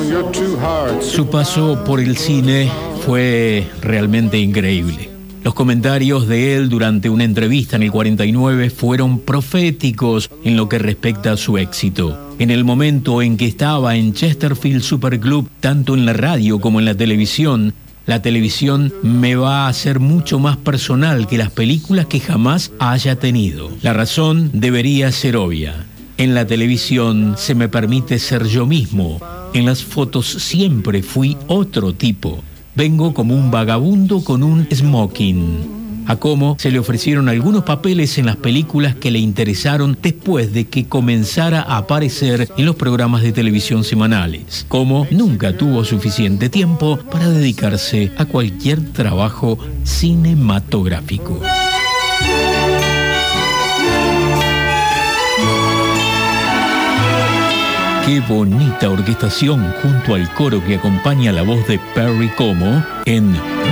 Su paso por el cine fue realmente increíble. Los comentarios de él durante una entrevista en el 49 fueron proféticos en lo que respecta a su éxito. En el momento en que estaba en Chesterfield Superclub, tanto en la radio como en la televisión me va a hacer mucho más personal que las películas que jamás haya tenido. La razón debería ser obvia. En la televisión se me permite ser yo mismo. En las fotos siempre fui otro tipo. Vengo como un vagabundo con un smoking. A Como se le ofrecieron algunos papeles en las películas que le interesaron después de que comenzara a aparecer en los programas de televisión semanales. Como nunca tuvo suficiente tiempo para dedicarse a cualquier trabajo cinematográfico. Qué bonita orquestación junto al coro que acompaña la voz de Perry Como en